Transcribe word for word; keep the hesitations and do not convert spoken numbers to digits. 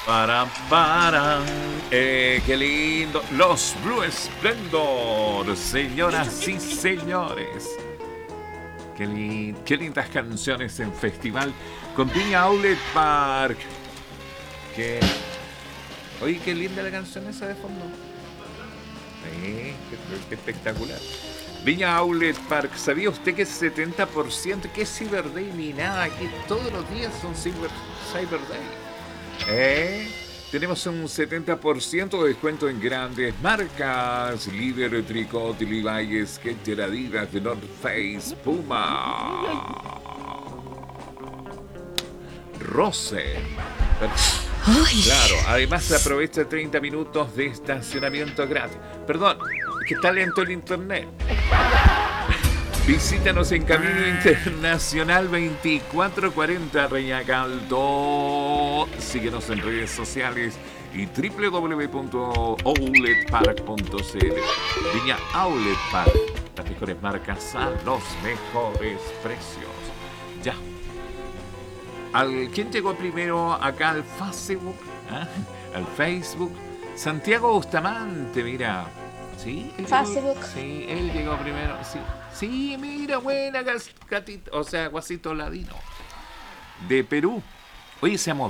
Para, para. Eh, qué lindo. Los Blue Splendor, señoras y señores. Qué, lin- qué lindas canciones en festival con Viña Outlet Park. Qué... Oye, qué linda la canción esa de fondo. Sí, qué, qué espectacular. Viña Outlet Park, ¿sabía usted que es setenta por ciento? ¿Qué es Cyber Day ni nada? Aquí todos los días son Cyber, Cyber Day. ¿Eh? Tenemos un setenta por ciento de descuento en grandes marcas: Líder, Tricot, Levi's, Skechers, Adidas, The North Face, Puma, Rose. Claro, además se aprovecha treinta minutos de estacionamiento gratis. Perdón, es que está lento el internet. Visítanos en Camino Internacional veinticuatro cuarenta Reñacaldo. Síguenos en redes sociales y w w w punto outlet park punto c l. Viña Outlet Park. Las mejores marcas a los mejores precios. Ya. ¿Al, ¿Quién llegó primero acá al Facebook? ¿Ah? Al Facebook. Santiago Bustamante, mira. ¿Sí? Él llegó, Facebook. sí, él llegó primero. Sí, sí, mira, buena gatito, o sea, guasito ladino. De Perú. Oye, se